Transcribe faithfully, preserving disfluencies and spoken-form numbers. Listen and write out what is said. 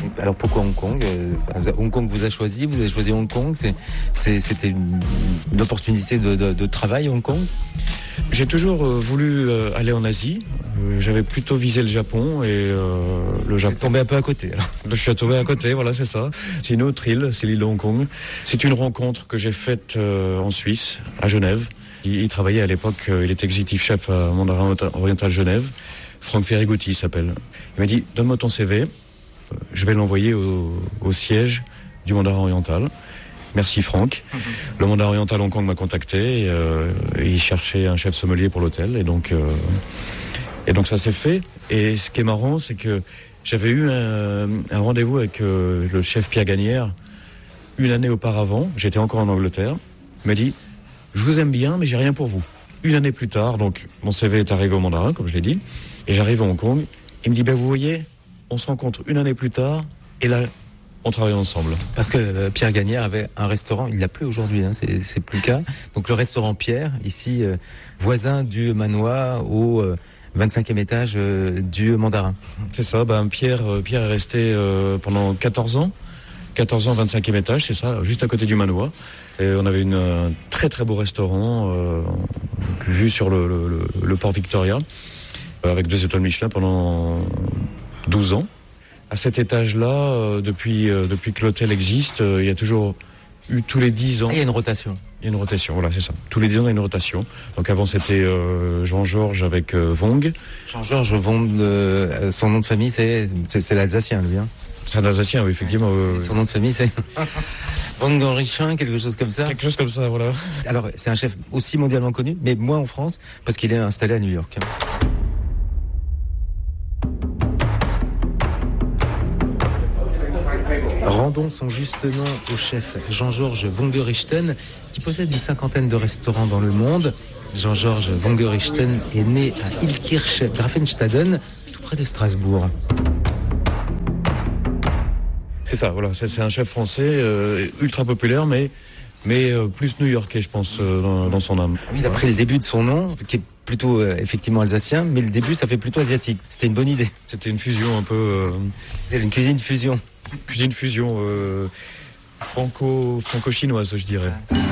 Alors pourquoi Hong Kong ? Hong Kong vous a choisi, vous avez choisi Hong Kong. C'est, c'est, c'était une, une opportunité de, de, de travail, Hong Kong ? J'ai toujours euh, voulu euh, aller en Asie. Euh, j'avais plutôt visé le Japon et euh, le Japon. Vous êtes tombé un peu à côté alors. Je suis tombé à côté, voilà, c'est ça. C'est une autre île, c'est l'île de Hong Kong. C'est une rencontre que j'ai faite euh, en Suisse, à Genève. Il, il travaillait à l'époque, euh, il était exécutif chef à Mandarin Oriental Genève. Franck Ferrigouti s'appelle. Il m'a dit, donne-moi ton C V, je vais l'envoyer au, au siège du Mandarin Oriental. Merci Franck. Mm-hmm. Le Mandarin Oriental Hong Kong m'a contacté et, euh, et il cherchait un chef sommelier pour l'hôtel et donc euh, et donc ça s'est fait. Et ce qui est marrant, c'est que j'avais eu un, un rendez-vous avec euh, le chef Pierre Gagnère une année auparavant. J'étais encore en Angleterre. Il m'a dit, je vous aime bien, mais j'ai rien pour vous. Une année plus tard, donc mon C V est arrivé au Mandarin, comme je l'ai dit, et j'arrive à Hong Kong. Il me dit, ben vous voyez, on se rencontre une année plus tard, et là, on travaille ensemble. Parce que euh, Pierre Gagnère avait un restaurant, il l'a plus aujourd'hui, hein, c'est, c'est plus le cas. Donc le restaurant Pierre, ici, euh, voisin du manoir au euh, vingt-cinquième étage euh, du Mandarin. C'est ça, ben Pierre, euh, Pierre est resté euh, pendant quatorze ans. quatorze ans, vingt-cinquième étage, c'est ça, juste à côté du manoir. Et on avait une, un très très beau restaurant, euh, vu sur le, le, le, le port Victoria, avec deux étoiles Michelin pendant douze ans. À cet étage-là, euh, depuis, euh, depuis que l'hôtel existe, euh, il y a toujours eu tous les dix ans... Ah, il y a une rotation. Il y a une rotation, voilà, c'est ça. Tous les dix ans, il y a une rotation. Donc avant, c'était euh, Jean-Georges avec euh, Vong. Jean-Georges Vong, euh, son nom de famille, c'est, c'est, c'est l'Alsacien, lui, hein. C'est un Alsacien, oui, effectivement. Euh... Son nom de famille, c'est Vong Henrichin, quelque chose comme ça. Quelque chose comme ça, voilà. Alors, c'est un chef aussi mondialement connu, mais moins en France, parce qu'il est installé à New York. Rendons son juste nom au chef Jean-Georges Vongerichten, qui possède une cinquantaine de restaurants dans le monde. Jean-Georges Vongerichten est né à Illkirch, Grafenstaden, tout près de Strasbourg. C'est ça, voilà, c'est, c'est un chef français euh, ultra populaire, mais, mais euh, plus new-yorkais, je pense, euh, dans, dans son âme. Oui, d'après le début de son nom, qui est plutôt euh, effectivement alsacien, mais le début, ça fait plutôt asiatique. C'était une bonne idée. C'était une fusion un peu... Euh... C'était une cuisine fusion. Cuisine fusion euh, franco, franco-chinoise, je dirais.